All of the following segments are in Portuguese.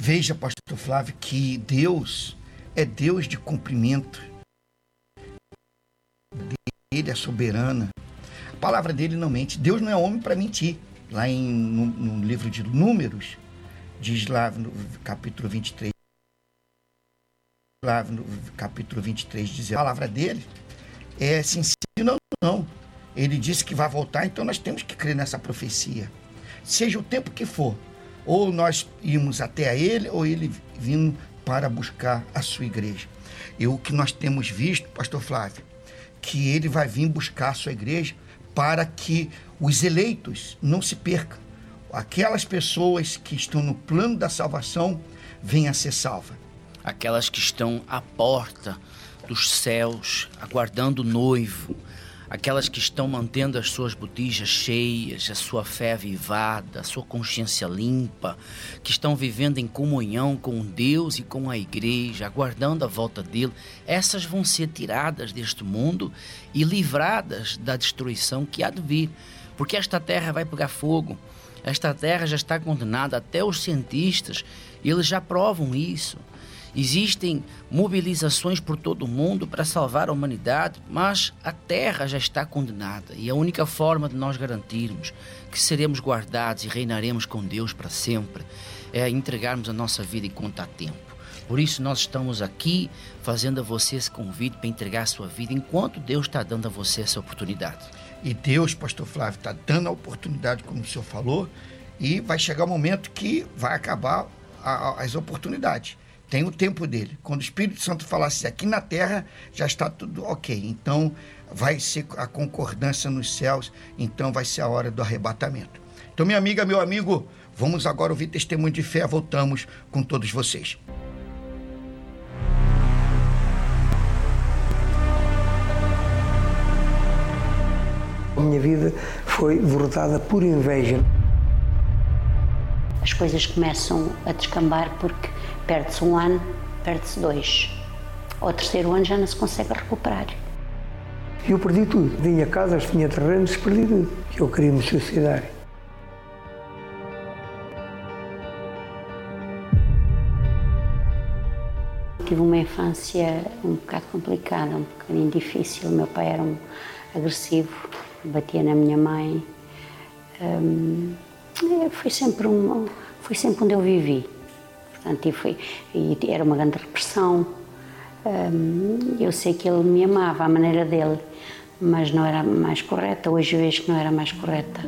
Veja, pastor Flávio, que Deus é Deus de cumprimento. Ele é soberana. A palavra dele não mente. Deus não é homem para mentir. Lá no livro de Números, diz lá no capítulo 23, diz a palavra dele é sim, sim, não. Ele disse que vai voltar, então nós temos que crer nessa profecia. Seja o tempo que for, ou nós irmos até a ele, ou ele vindo para buscar a sua igreja. E o que nós temos visto, pastor Flávio, que ele vai vir buscar a sua igreja para que os eleitos não se percam. Aquelas pessoas que estão no plano da salvação venham a ser salvas. Aquelas que estão à porta dos céus, aguardando o noivo. Aquelas que estão mantendo as suas botijas cheias, a sua fé avivada, a sua consciência limpa, que estão vivendo em comunhão com Deus e com a igreja, aguardando a volta dele. Essas vão ser tiradas deste mundo e livradas da destruição que há de vir, porque esta terra vai pegar fogo. Esta terra já está condenada, até os cientistas, eles já provam isso. Existem mobilizações por todo o mundo para salvar a humanidade, mas a terra já está condenada e a única forma de nós garantirmos que seremos guardados e reinaremos com Deus para sempre é entregarmos a nossa vida enquanto há tempo. Por isso nós estamos aqui fazendo a você esse convite para entregar a sua vida enquanto Deus está dando a você essa oportunidade. E Deus, pastor Flávio, está dando a oportunidade, como o senhor falou, e vai chegar o momento que vai acabar as oportunidades. Tem o tempo dele. Quando o Espírito Santo falasse aqui na terra, já está tudo ok. Então, vai ser a concordância nos céus. Então, vai ser a hora do arrebatamento. Então, minha amiga, meu amigo, vamos agora ouvir testemunho de fé. Voltamos com todos vocês. A minha vida foi derrotada por inveja. As coisas começam a descambar porque perde-se um ano, perde-se 2. Ao terceiro ano já não se consegue recuperar. Eu perdi tudo. Tinha casas, tinha terrenos, perdi tudo. Eu queria me suicidar. Tive uma infância um bocado complicada, um bocadinho difícil. Meu pai era agressivo, batia na minha mãe. Foi sempre onde eu vivi. Portanto, e era uma grande repressão. Eu sei que ele me amava à maneira dele, mas não era mais correta. Hoje eu vejo que não era mais correta.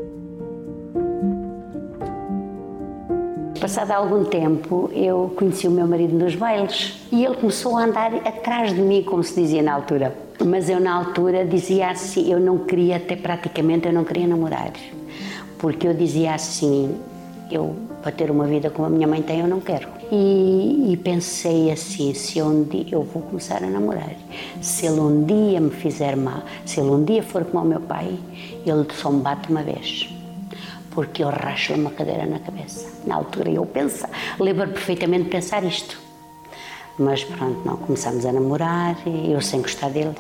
Passado algum tempo, eu conheci o meu marido nos bailes e ele começou a andar atrás de mim, como se dizia na altura. Mas eu, na altura, dizia assim, eu não queria namorar. Porque eu dizia assim, para ter uma vida como a minha mãe tem, eu não quero. E pensei assim, se um dia eu vou começar a namorar, se ele um dia me fizer mal, se ele um dia for como o meu pai, ele só me bate uma vez. Porque eu racho-lhe uma cadeira na cabeça. Na altura eu lembro perfeitamente de pensar isto. Mas pronto, não, começámos a namorar, eu sem gostar dele.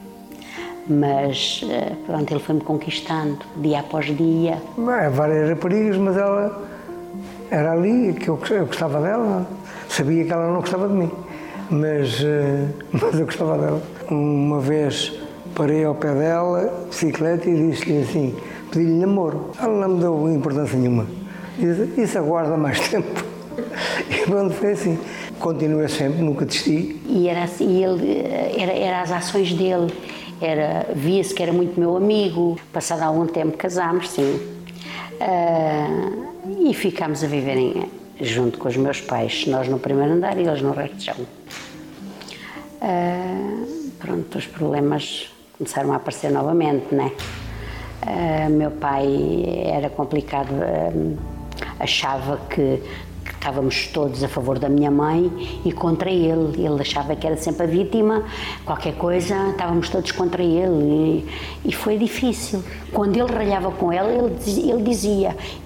Mas pronto, ele foi-me conquistando, dia após dia. Várias raparigas, mas ela era ali, que eu gostava dela. Sabia que ela não gostava de mim, mas eu gostava dela. Uma vez parei ao pé dela, bicicleta, e disse-lhe assim, pedi-lhe namoro. Ela não me deu importância nenhuma. Disse, isso aguarda mais tempo. E pronto, foi assim. Continuei sempre, nunca desisti. E era assim, era as ações dele. Via-se que era muito meu amigo. Passado algum tempo casámos, sim. E ficámos a viver junto com os meus pais. Nós no primeiro andar e eles no resto de chão. Pronto, os problemas começaram a aparecer novamente, né? Meu pai era complicado, achava que estávamos todos a favor da minha mãe e contra ele. Ele achava que era sempre a vítima, qualquer coisa, estávamos todos contra ele e foi difícil. Quando ele ralhava com ela, ele dizia,